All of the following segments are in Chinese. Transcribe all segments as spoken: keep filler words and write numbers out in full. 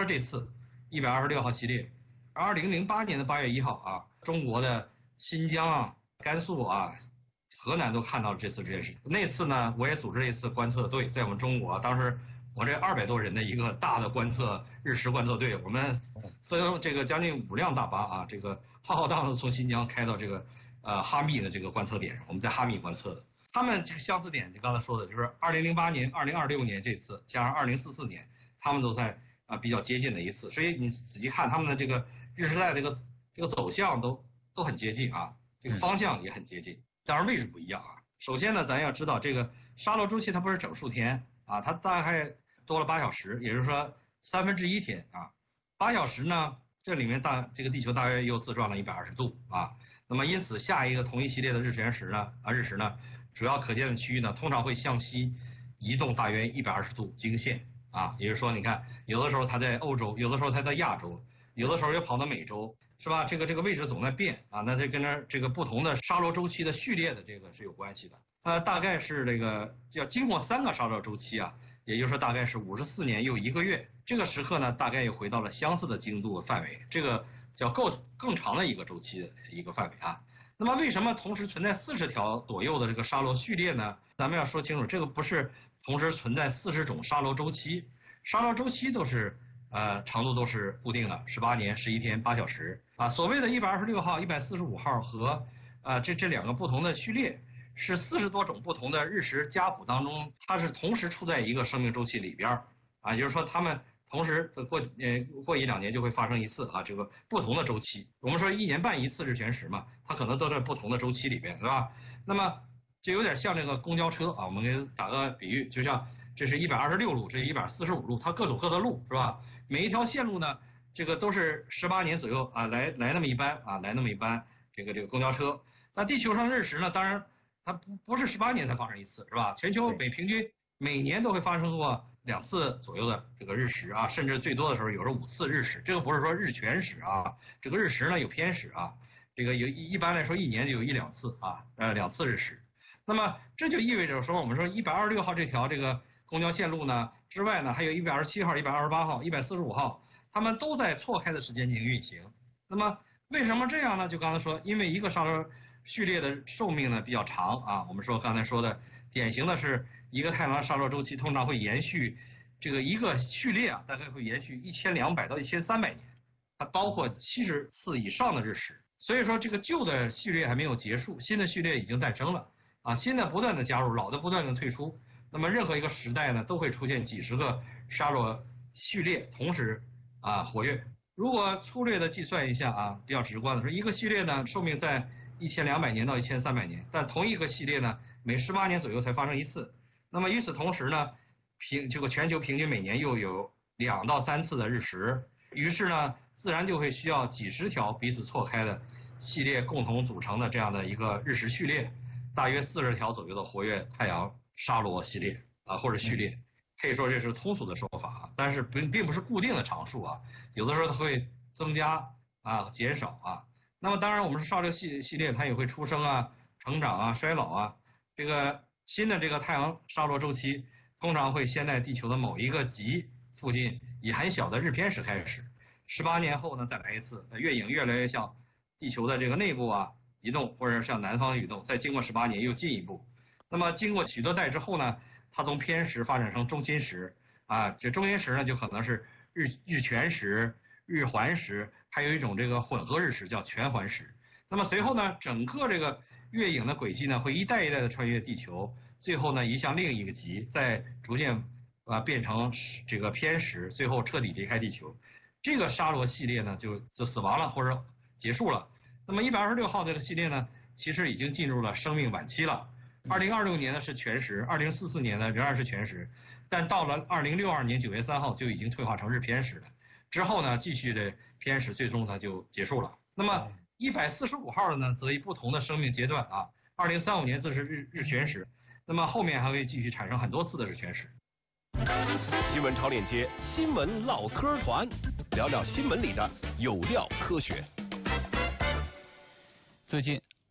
说这次一百二十六号系列，二零零八年的八月一号啊，中国的新疆啊、甘肃啊、河南都看到了这次日全食。那次呢，我也组织了一次观测队，在我们中国，当时我这二百多人的一个大的观测日食观测队，我们所以这个将近五辆大巴啊，这个浩浩荡荡从新疆开到这个呃哈密的这个观测点上，我们在哈密观测的。他们这个相似点，就刚才说的，就是二零零八年、二零二六年这次，加上二零四四年，他们都在啊比较接近的一次，所以你仔细看他们的这个日食带这个这个走向都都很接近啊，这个方向也很接近，当然位置不一样啊。首先呢，咱要知道这个沙罗周期它不是整数天啊，它大概多了八小时，也就是说三分之一天啊。八小时呢，这里面大这个地球大约又自转了一百二十度啊。那么因此下一个同一系列的日全食呢啊日食呢，主要可见的区域呢，通常会向西移动大约一百二十度经线啊，也就是说，你看有的时候它在欧洲，有的时候它在亚洲，有的时候又跑到美洲，是吧？这个这个位置总在变啊，那这跟着这个不同的沙罗周期的序列的这个是有关系的。呃，大概是这个要经过三个沙罗周期啊，也就是说大概是五十四年又一个月，这个时刻呢，大概又回到了相似的经度范围，这个叫够更长的一个周期的一个范围啊。那么为什么同时存在四十条左右的这个沙罗序列呢？咱们要说清楚，这个不是同时存在四十种沙罗周期，沙罗周期都是呃长度都是固定的，十八年、十一天、八小时啊。所谓的一百二十六号、一百四十五号和呃这这两个不同的序列，是四十多种不同的日食家谱当中，它是同时处在一个生命周期里边啊，也就是说它们同时过呃过一两年就会发生一次啊，这个不同的周期。我们说一年半一次日全食嘛，它可能都在不同的周期里边，对吧？那么就有点像这个公交车啊，我们给打个比喻，就像这是一百二十六路，这是一百四十五路，它各走各的路，是吧？每一条线路呢，这个都是十八年左右啊，来来那么一班啊，来那么一班这个这个公交车。那地球上日食呢，当然它不不是十八年才发生一次，是吧？全球每平均每年都会发生过两次左右的这个日食啊，甚至最多的时候有时候五次日食。这个不是说日全食啊，这个日食呢有偏食啊，这个有一般来说一年就有一两次啊，呃两次日食。那么这就意味着说，我们说一百二十六号这条这个公交线路呢之外呢，还有一百二十七号、一百二十八号、一百四十五号，它们都在错开的时间进行运行。那么为什么这样呢？就刚才说，因为一个沙罗序列的寿命呢比较长啊，我们说刚才说的典型的是一个太阳沙罗周期通常会延续这个一个序列啊，大概会延续一千两百到一千三百年，它包括七十次以上的日食。所以说这个旧的序列还没有结束，新的序列已经诞生了啊，新的不断的加入，老的不断的退出。那么任何一个时代呢，都会出现几十个沙罗序列同时啊活跃。如果粗略的计算一下啊，比较直观的说，一个序列呢寿命在一千两百年到一千三百年，但同一个系列呢每十八年左右才发生一次。那么与此同时呢，平这个全球平均每年又有两到三次的日食，于是呢自然就会需要几十条彼此错开的系列共同组成的这样的一个日食序列，大约四十条左右的活跃太阳沙罗系列啊或者序列，可以说这是通俗的说法啊，但是并并不是固定的常数啊，有的时候它会增加啊减少啊。那么当然我们是沙罗系系列，它也会出生啊、成长啊、衰老啊。这个新的这个太阳沙罗周期通常会先在地球的某一个极附近以很小的日偏食开始，十八年后呢再来一次，月影越来越向地球的这个内部啊移动，或者向南方移动，再经过十八年又进一步。那么经过许多代之后呢，它从偏食发展成中心食啊，这中心食呢就可能是日日全食、日环食，还有一种这个混合日食叫全环食。那么随后呢，整个这个月影的轨迹呢会一代一代的穿越地球，最后呢移向另一个极，再逐渐啊变成这个偏食，最后彻底离开地球。这个沙罗系列呢就就死亡了或者结束了。那么一百二十六号这个系列呢，其实已经进入了生命晚期了。二零二六年呢是全食，二零四四年呢仍然是全食，但到了二零六二年九月三号就已经退化成日偏食了。之后呢，继续的偏食，最终它就结束了。那么一百四十五号的呢，则以不同的生命阶段啊，二零三五年则是日日全食，那么后面还会继续产生很多次的日全食。 新闻超链接，新闻唠嗑团，聊聊新闻里的有料科学。 最近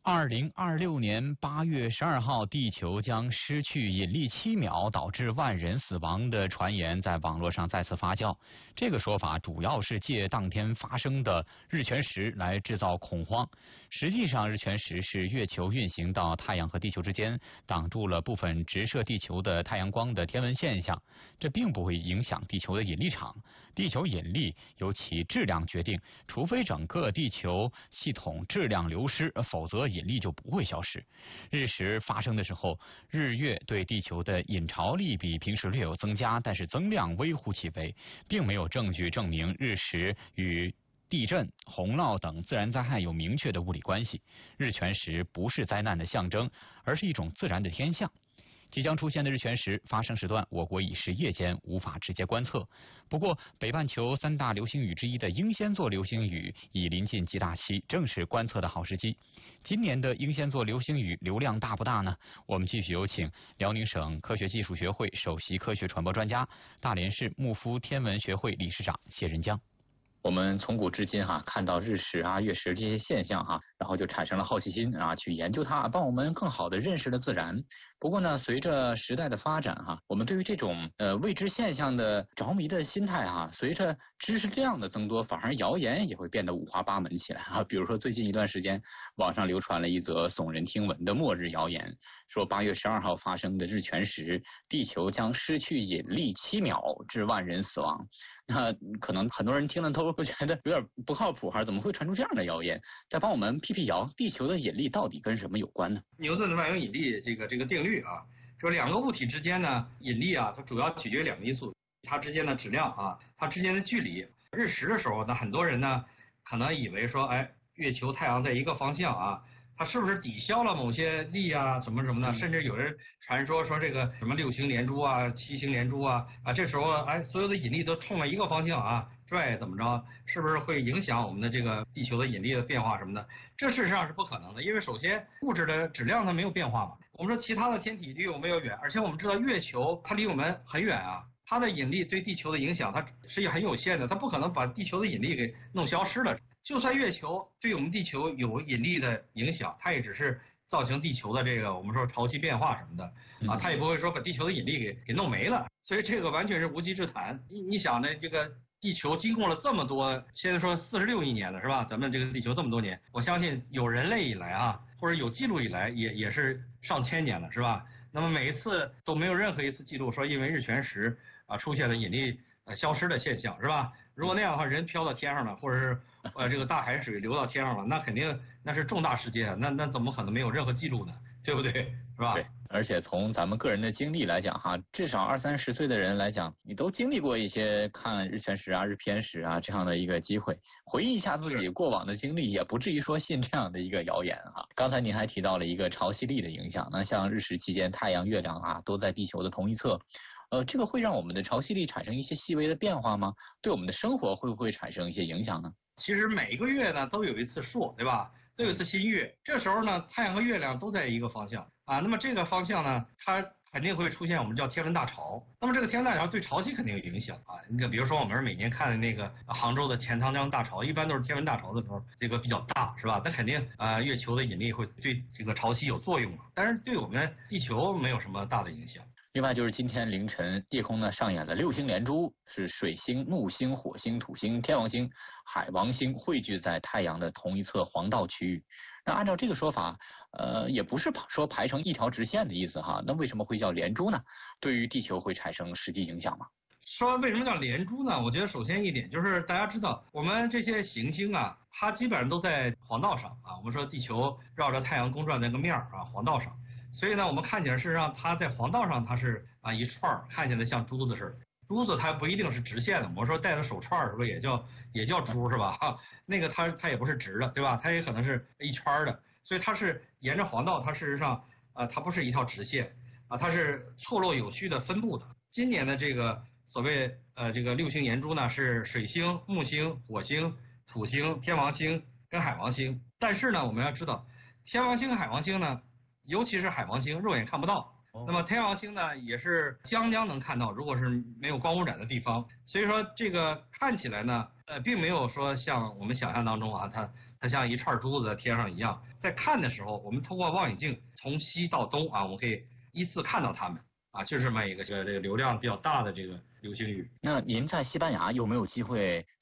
二零二六年八月十二号，地球将失去引力七秒，导致万人死亡的传言在网络上再次发酵。这个说法主要是借当天发生的日全食来制造恐慌。实际上，日全食是月球运行到太阳和地球之间，挡住了部分直射地球的太阳光的天文现象。这并不会影响地球的引力场。地球引力由其质量决定，除非整个地球系统质量流失，否则引力就不会消失。日食发生的时候，日月对地球的引潮力比平时略有增加，但是增量微乎其微，并没有证据证明日食与地震、洪涝等自然灾害有明确的物理关系。日全食不是灾难的象征，而是一种自然的天象。即将出现的日全食发生时段，我国已是夜间，无法直接观测。不过，北半球三大流星雨之一的英仙座流星雨已临近极大期，正是观测的好时机。今年的英仙座流星雨流量大不大呢？我们继续有请辽宁省科学技术学会首席科学传播专家、大连市木夫天文学会理事长谢仁江。我们从古至今哈，看到日食啊、月食这些现象哈，然后就产生了好奇心啊，去研究它，帮我们更好的认识了自然。不过呢，随着时代的发展哈，我们对于这种呃未知现象的着迷的心态哈，随着知识量的增多，反而谣言也会变得五花八门起来啊。比如说最近一段时间，网上流传了一则耸人听闻的末日谣言，说八月十二号发生的日全食，地球将失去引力七秒，致万人死亡。那可能很多人听了都会觉得有点不靠谱哈，怎么会传出这样的谣言？再帮我们辟辟谣，地球的引力到底跟什么有关呢？ 牛顿的万有引力这个这个定律啊，说两个物体之间呢，引力啊，它主要取决于两个因素，它之间的质量啊，它之间的距离。日食的时候呢，很多人呢可能以为说，哎，月球太阳在一个方向啊，它是不是抵消了某些力啊，什么什么的？甚至有人传说说这个什么六星连珠啊、七星连珠啊啊，这时候哎，所有的引力都冲了一个方向啊，拽怎么着？是不是会影响我们的这个地球的引力的变化什么的？这事实上是不可能的，因为首先物质的质量它没有变化嘛。我们说其他的天体离我们又远，而且我们知道月球它离我们很远啊，它的引力对地球的影响它是很有限的，它不可能把地球的引力给弄消失了。就算月球对我们地球有引力的影响，它也只是造成地球的这个我们说潮汐变化什么的啊，它也不会说把地球的引力给给弄没了。所以这个完全是无稽之谈。你你想呢，这个地球经过了这么多，现在说四十六亿年了是吧？咱们这个地球这么多年，我相信有人类以来啊，或者有记录以来也也是上千年了是吧？那么每一次都没有任何一次记录说因为日全食啊出现了引力呃消失的现象是吧？如果那样的话，人飘到天上了，或者是呃这个大海水流到天上了，那肯定那是重大事件，那那怎么可能没有任何记录呢？对不对？是吧？ 对，而且从咱们个人的经历来讲哈，至少二三十岁的人来讲，你都经历过一些看日全食啊、日偏食啊这样的一个机会，回忆一下自己过往的经历，也不至于说信这样的一个谣言哈。刚才您还提到了一个潮汐力的影响，那像日食期间，太阳、月亮啊都在地球的同一侧。呃，这个会让我们的潮汐力产生一些细微的变化吗？对我们的生活会不会产生一些影响呢？ 其实每个月呢都有一次朔，对吧？都有一次新月，这时候呢太阳和月亮都在一个方向啊，那么这个方向呢，它肯定会出现我们叫天文大潮。那么这个天文大潮对潮汐肯定有影响啊。你比如说我们每年看的那个杭州的钱塘江大潮，一般都是天文大潮的时候，这个比较大，是吧？那肯定啊、呃、月球的引力会对这个潮汐有作用，但是对我们地球没有什么大的影响。 另外就是今天凌晨夜空呢上演了六星连珠，是水星、木星、火星、土星、天王星、海王星汇聚在太阳的同一侧黄道区域。那按照这个说法，呃，也不是说排成一条直线的意思哈。那为什么会叫连珠呢？对于地球会产生实际影响吗？ 说为什么叫连珠呢？我觉得首先一点就是大家知道，我们这些行星啊，它基本上都在黄道上啊。我们说地球绕着太阳公转那个面儿啊，黄道上。所以呢，我们看起来事实上它在黄道上它是啊一串儿，看起来像珠子似的。珠子它不一定是直线的，我说戴的手串是不是也叫也叫珠是吧？哈，那个它它也不是直的，对吧？它也可能是一圈的，所以它是沿着黄道，它事实上啊它不是一条直线啊，它是错落有序的分布的。今年的这个所谓呃这个六星连珠呢，是水星、木星、火星、土星、天王星跟海王星。但是呢，我们要知道天王星和海王星呢，尤其是海王星肉眼看不到，那么天王星呢也是将将能看到，如果是没有光污染的地方。所以说这个看起来呢呃，并没有说像我们想象当中啊，它它像一串珠子在天上一样。在看的时候，我们通过望远镜从西到东啊，我们可以依次看到它们啊，就是这么一个这个这个流量比较大的这个流星雨。 那您在西班牙有没有机会